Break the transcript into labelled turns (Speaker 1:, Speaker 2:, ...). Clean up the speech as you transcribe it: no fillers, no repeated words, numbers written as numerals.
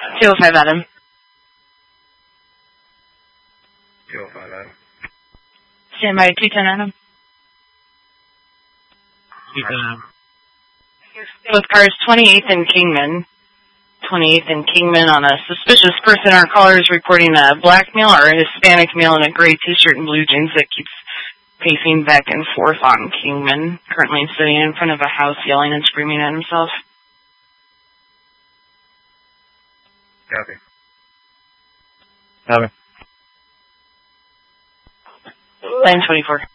Speaker 1: 205 Adam.
Speaker 2: 205 Adam.
Speaker 1: Stand by 210 Adam.
Speaker 2: 210 Adam.
Speaker 1: With cars 28th and Kingman. 28th and Kingman on a suspicious person. Our caller is reporting a black male or a Hispanic male in a gray t-shirt and blue jeans that keeps pacing back and forth on Kingman. Currently sitting in front of a house yelling and screaming at himself.
Speaker 2: Copy.
Speaker 3: Copy.
Speaker 1: Line 24.